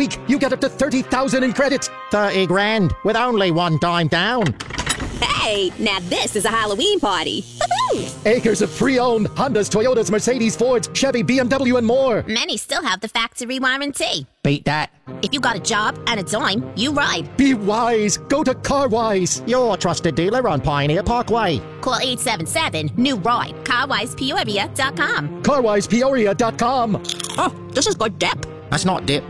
week, you get up to 30,000 in credit. 30 grand with only one dime down. Hey, now this is a Halloween party. Acres of pre-owned Hondas, Toyotas, Mercedes, Fords, Chevy, BMW, and more. Many still have the factory warranty. Beat that. If you got a job and a dime, you ride. Be wise. Go to CarWise. Your trusted dealer on Pioneer Parkway. Call 877-NEW-RIDE. CarWisePeoria.com. CarWisePeoria.com. Oh, this is good dip. That's not dip.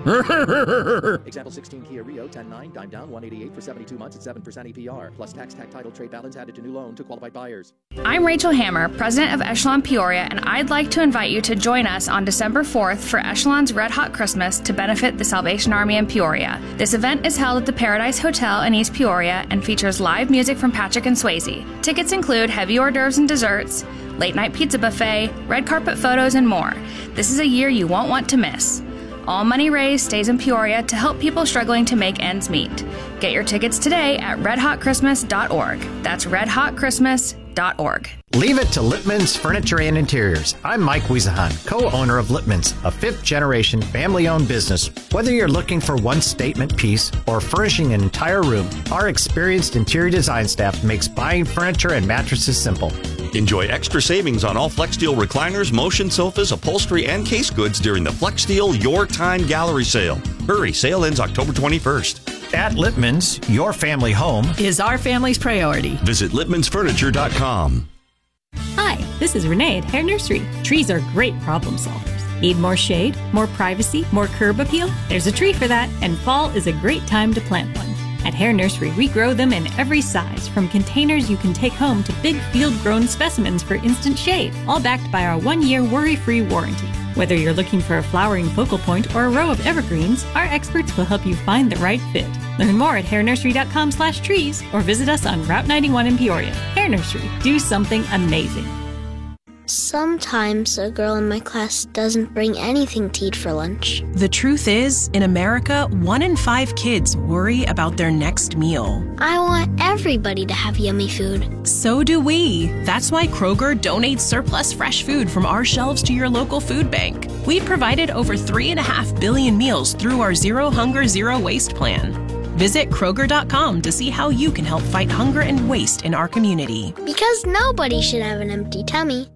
Example 16 Kia Rio 10.9, dime down, 188 for 72 months at 7% APR. Plus tax, title, trade balance added to new loan to qualified buyers. I'm Rachel Hammer, president of Echelon Peoria, and I'd like to invite you to join us on December 4th for Echelon's Red Hot Christmas to benefit the Salvation Army in Peoria. This event is held at the Paradise Hotel in East Peoria and features live music from Patrick and Swayze. Tickets include heavy hors d'oeuvres and desserts, late-night pizza buffet, red carpet photos, and more. This is a year you won't want to miss. All money raised stays in Peoria to help people struggling to make ends meet. Get your tickets today at redhotchristmas.org. That's redhotchristmas.org. Leave it to Lippman's Furniture and Interiors. I'm Mike Wiesahan, co-owner of Lippman's, a fifth-generation family-owned business. Whether you're looking for one statement piece or furnishing an entire room, our experienced interior design staff makes buying furniture and mattresses simple. Enjoy extra savings on all FlexSteel recliners, motion sofas, upholstery, and case goods during the FlexSteel Your Time Gallery Sale. Hurry, sale ends October 21st. At Lippman's, your family home is our family's priority. Visit lippmansfurniture.com. Hi, this is Renee at Hair Nursery. Trees are great problem solvers. Need more shade, more privacy, more curb appeal? There's a tree for that, and fall is a great time to plant one. At Hair Nursery, we grow them in every size, from containers you can take home to big field-grown specimens for instant shade, all backed by our 1-year worry-free warranty. Whether you're looking for a flowering focal point or a row of evergreens, our experts will help you find the right fit. Learn more at hairnursery.com/trees or visit us on Route 91 in Peoria. Hair Nursery, do something amazing. Sometimes a girl in my class doesn't bring anything to eat for lunch. The truth is, in America, 1 in 5 kids worry about their next meal. I want everybody to have yummy food. So do we. That's why Kroger donates surplus fresh food from our shelves to your local food bank. We've provided over 3.5 billion meals through our Zero Hunger, Zero Waste plan. Visit Kroger.com to see how you can help fight hunger and waste in our community. Because nobody should have an empty tummy.